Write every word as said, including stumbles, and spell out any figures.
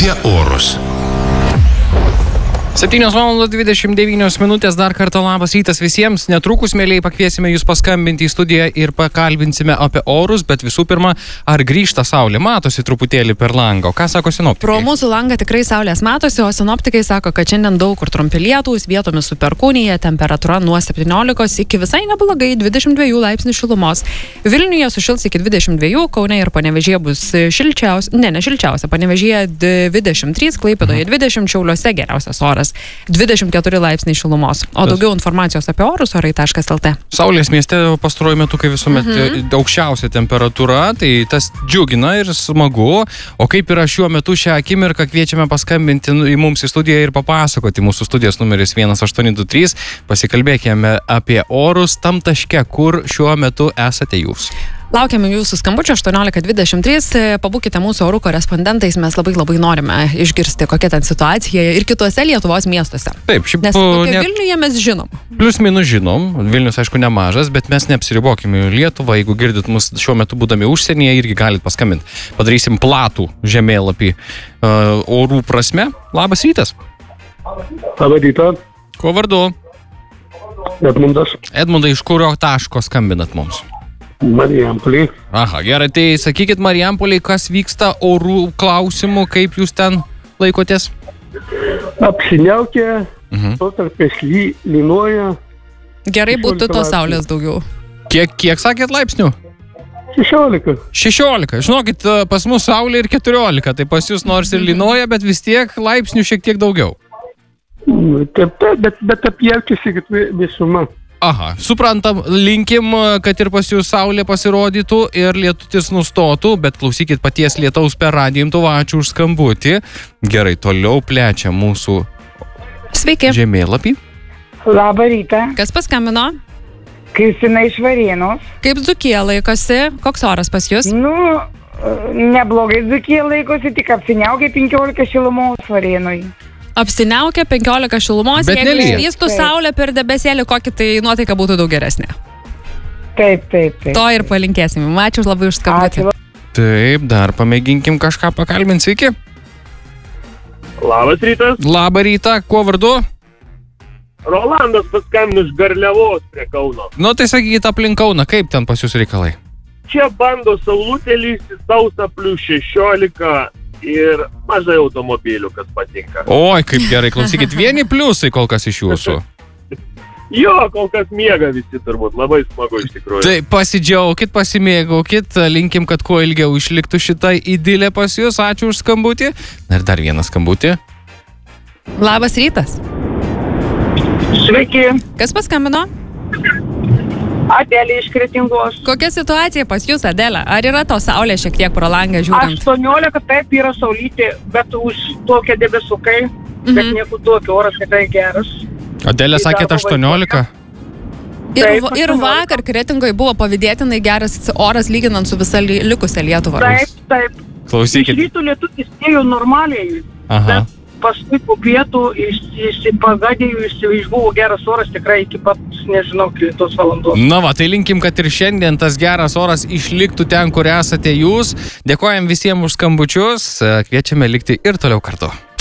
apie orus. septynios valandos dvidešimt devynios minutės, dar kartą labas rytas visiems. Netrukus, mėlyjei, pakviesime jūs paskambinti į studiją ir pakalbinsime apie orus, bet visų pirma, ar grįžta saulė, matosi truputėlį per langą. Ką sako sinoptikai? Pro mūsų langą tikrai saulės matosi, o sinoptikai sako, kad šiandien daug kur trumpi lietūs, vietomis su perkūnija, temperatūra nuo septyniolikos iki visai neblogai dvidešimt dviejų laipsnių šilumos. Vilniuje sušils iki dvidešimt dviejų, Kaune ir Panevėžyje bus šilčiausia, ne, ne šilčiausia, Panevėžyje dvidešimt trys, Klaipėdoje dvidešimt, Šiauliuose geriausias oras dvidešimt keturi laipsniai šilumos. O daugiau informacijos apie orus orai taškas lt. Saulės mieste pastaruoju metu, kai visuomet mhm. aukščiausia temperatūra, tai tas džiugina ir smagu. O kaip yra šiuo metu šią akimirką, kviečiame paskambinti į mums į studiją ir papasakoti. Mūsų studijos numeris vienas aštuoni du trys. Pasikalbėkime apie orus tam taške, kur šiuo metu esate jūs. Laukiame jūsų skambučio aštuoniolika dvidešimt trys, pabūkite mūsų orų korespondentais, mes labai labai norime išgirsti, kokia ten situacija ir kituose Lietuvos miestuose. Taip, šiaip Nes ne... Vilniuje mes žinom. Plius minus žinom, Vilnius aišku nemažas, bet mes neapsiribokime Lietuvą, jeigu girdit mus šiuo metu būdami užsienyje, irgi galit paskambinti. Padarysim platų žemėlapį uh, orų prasme. Labas rytas. Labą rytą. Kuo vardu? Edmundas. Edmundai, iš kurio taško skambinat mums? Marijampolė. Aha, gerai, tai sakykit Marijampolėj, kas vyksta orų klausimų, kaip jūs ten laikotės? Apsiniaukia, Mhm. to tarpės ly, lynuoja. Gerai būtų to saulės daugiau. Kiek, kiek sakėt laipsnių? šešiolika. šešiolika. Žinokit, pas mus saulė ir keturiolika, tai pas jūs nors ir lynoja, bet vis tiek laipsnių šiek tiek daugiau. Taip, taip, bet, bet apjaučiasi, kad visuma. Aha, suprantam, linkim, kad ir pas jūs saulė pasirodytų ir lietutis nustotų, bet klausykit paties lietaus per radijo imtuvą, ačiū už skambutį. Gerai, toliau plečia mūsų Sveiki. žemėlapį. Labą rytą. Kas paskambino? Kristina iš Varėnos. Kaip Dzūkija laikosi? Koks oras pas jūs? Nu, neblogai Dzūkija laikosi, tik apsiniaukia penkiolika šilumos Varėnoj. Apsiniaukia penkiolika šilumos, Bet jeigu nelyja. išvystų Taip. saulę per debesėlį, kokį tai nuotaika būtų daug geresnė. Taip, taip, taip. To ir palinkėsim. Ačiū labai už skambutį. Ačiū. Taip, dar pamėginkim kažką pakalbinti. Sveiki. Labas rytas, Labą rytą, kuo vardu? Rolandas paskambino iš Garliavos prie Kauno. Nu, tai sakykit aplink Kauną, kaip ten pas jūs reikalai? Čia bando saulutė lysti, sausa plius šešiolika ir mažai automobilių, kas patinka. Oi, kaip gerai, klausykit, vieni pliusai kol kas iš jūsų. Jo, kol kas miega visi turbūt, labai smagu iš tikrųjų. Tai pasidžiaukit, pasimėgaukit, linkim, kad kuo ilgiau išliktų šitą idilę pas jūs. Ačiū už skambutį. Na ir dar vieną skambutį. Labas rytas. Sveiki. Kas paskambino? Adelė iš Kretingos. Kokia situacija pas jūs, Adelė? Ar yra to saulė šiek tiek pro langą žiūrint? aštuoniolika, taip yra saulytė, bet už tokią debesukai, Mhm. bet nieko tokio, oras tikrai geras. Adelė Tai sakėt darbo aštuoniolika. Ir, Taip, ir aštuoniolika. vakar Kretingoje buvo pavydėtinai geras oras lyginant su visa li- likusia Lietuva. Taip, taip. Iš Klausykit. rytų lietutis ėjo normaliai, Aha. bet paskui po pietų įsipagadėjų, išbuvo geras oras tikrai iki pat, nežinau, kitos valandos. Na va, tai linkim, kad ir šiandien tas geras oras išliktų ten, kur esate jūs. Dėkojam visiems už skambučius. Kviečiame likti ir toliau kartu.